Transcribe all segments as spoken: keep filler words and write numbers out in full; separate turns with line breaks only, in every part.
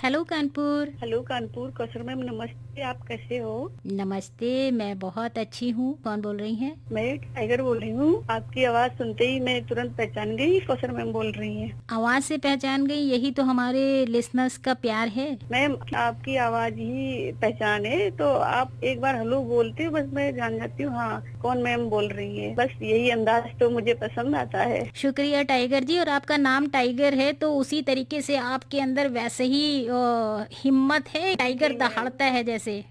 Hello Kanpur.
Hello Kanpur, Kausar ma'am नमस्ते। आप कैसे हो?
नमस्ते, मैं बहुत अच्छी हूँ। कौन बोल रही हैं?
मैं टाइगर बोल रही हूँ। आपकी आवाज सुनते ही मैं तुरंत पहचान गई, कौसर मैम बोल रही हैं।
आवाज से पहचान गई, यही तो हमारे लिसनर्स का प्यार है।
मैम आपकी आवाज ही पहचान है, तो आप एक बार हेलो बोलते हो, बस मैं जान जाती हूँ हाँ कौन मैम बोल रही है। बस यही अंदाज तो मुझे पसंद आता है।
शुक्रिया टाइगर जी। और आपका नाम टाइगर है तो उसी तरीके से आपके अंदर वैसे ही अ, हिम्मत है, टाइगर
जी मैम।
दहाड़ता है जैसे।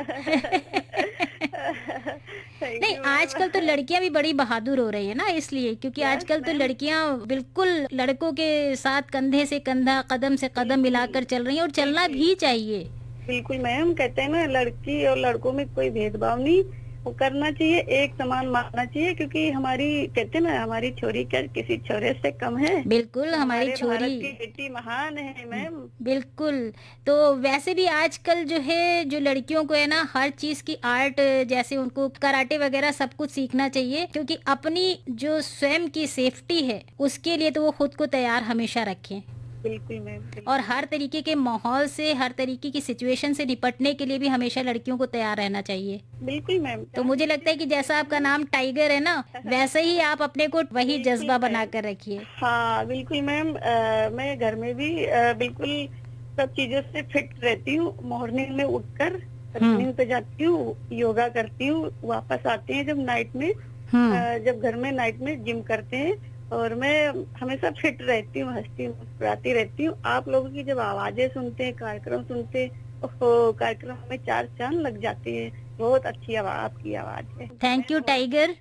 थैंक
नहीं,
यू
आजकल तो
मैम।
लड़कियां भी बड़ी बहादुर हो रही है ना, इसलिए क्योंकि
यस
आजकल तो
मैम।
लड़कियां बिल्कुल लड़कों के साथ कंधे से कंधा, कदम से कदम
बिल्कुल
मिलाकर चल रही हैं और चलना
बिल्कुल
भी चाहिए।
बिल्कुल मैम, कहते हैं ना लड़की और लड़कों में कोई भेदभाव नहीं, वो करना चाहिए, एक समान मानना चाहिए, क्योंकि हमारी कहते हैं ना हमारी छोरी क्या किसी छोरे से कम है।
बिल्कुल
तो
हमारी
हमारे
छोरी।
भारत की बेटी महान है मैम।
बिल्कुल। तो वैसे भी आजकल जो है, जो लड़कियों को है ना, हर चीज की आर्ट, जैसे उनको कराटे वगैरह सब कुछ सीखना चाहिए, क्योंकि अपनी जो स्वयं की सेफ्टी है उसके लिए तो वो खुद को तैयार हमेशा रखें।
बिल्कुल मैम
और
बिल्कुल।
हर तरीके के माहौल से, हर तरीके की सिचुएशन से निपटने के लिए भी हमेशा लड़कियों को तैयार रहना चाहिए।
बिल्कुल मैम,
तो
चाहे
मुझे
किसी
लगता है कि जैसा
सिचुएशन
आपका
में।
नाम टाइगर है ना, वैसे ही आप अपने को वही
बिल्कुल
जज्बा बना
मैम।
कर रखिए।
हाँ बिल्कुल मैम, अ, मैं घर में भी अ, बिल्कुल सब चीजों से फिट रहती हूँ। मॉर्निंग में उठकर
हम्म।
रनिंग पे जाती हूँ, योगा करती हूँ, वापस आती हैं जब नाइट में,
हम्म।
अ, जब घर में नाइट में जिम करते हैं, और मैं हमेशा फिट रहती हूँ, हंसती मुस्कुराती रहती हूँ। आप लोगों की जब आवाजें सुनते हैं, कार्यक्रम सुनते हैं, ओहो कार्यक्रम में चार चांद लग जाते हैं। बहुत अच्छी आवाज आपकी आवाज है
थैंक यू
मैं बहुत।
टाइगर।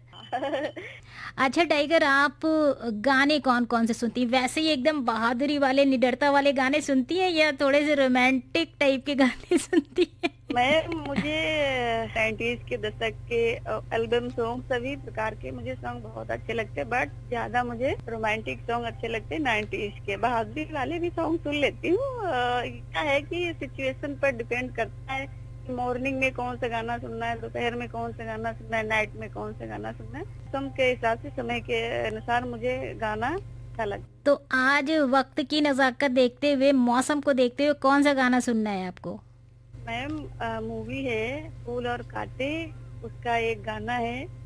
अच्छा टाइगर, आप गाने कौन कौन से सुनती हैं? वैसे ही एकदम बहादुरी वाले, निडरता वाले गाने सुनती हैं या थोड़े से रोमांटिक टाइप के गाने सुनती हैं?
मैं मुझे नाइन्टीज के दशक के एल्बम सॉन्ग, सभी प्रकार के मुझे सॉन्ग बहुत अच्छे लगते हैं, बट ज्यादा मुझे रोमांटिक सॉन्ग अच्छे लगते हैं। नाइन्टीज के बहादुरी वाले भी सॉन्ग सुन लेती हूँ। अ, क्या है कि सिचुएशन पर डिपेंड करता है कि मॉर्निंग में कौन सा गाना सुनना है, दोपहर में कौन सा गाना सुनना है, नाइट में कौन सा गाना सुनना है। समय के हिसाब से, समय के अनुसार मुझे गाना अच्छा लगता है।
तो आज वक्त की नज़ाकत देखते हुए, मौसम को देखते हुए कौन सा गाना सुनना है आपको?
मैम मूवी है फूल और कांटे, उसका एक गाना है